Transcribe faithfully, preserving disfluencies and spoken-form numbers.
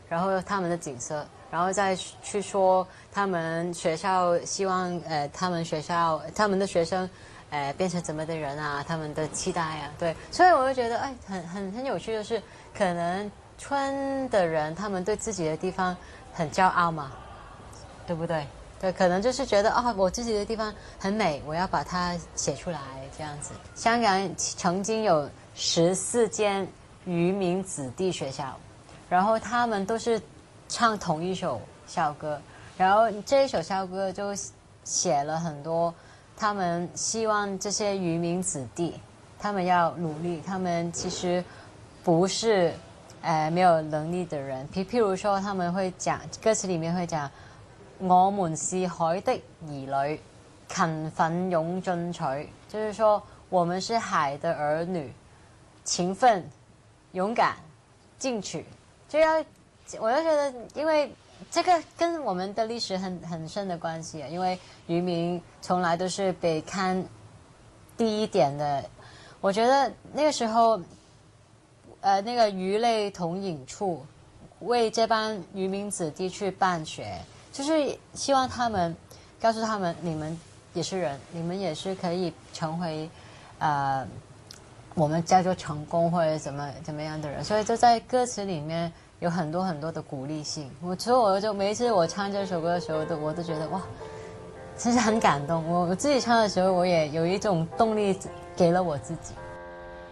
然后他们的景色，然后再去说他们学校希望呃他们学校他们的学生呃变成怎么的人啊，他们的期待啊，对，所以我就觉得哎很很很有趣，就是可能村的人他们对自己的地方很骄傲嘛，对不对？对，可能就是觉得啊，我自己的地方很美，我要把它写出来，这样子。香港曾经有十四间渔民子弟学校，然后他们都是唱同一首校歌，然后这一首校歌就写了很多，他们希望这些渔民子弟，他们要努力，他们其实不是呃没有能力的人，譬譬如说他们会讲歌词里面会讲。我们是海的兒女，勤奮勇進取，就是說我們是海的兒女，勤奮、勇敢、進取。就要，我就覺得，因為這個跟我們的歷史很很深的關係啊，因為漁民從來都是被看低一點的。我覺得那個時候，呃，那個魚類統引處為這班漁民子弟去辦學。就是希望他们告诉他们，你们也是人，你们也是可以成为，呃，我们叫做成功或者怎么怎么样的人。所以就在歌词里面有很多很多的鼓励性。我所以我就每一次我唱这首歌的时候，都我都觉得哇，真是很感动。我我自己唱的时候，我也有一种动力给了我自己。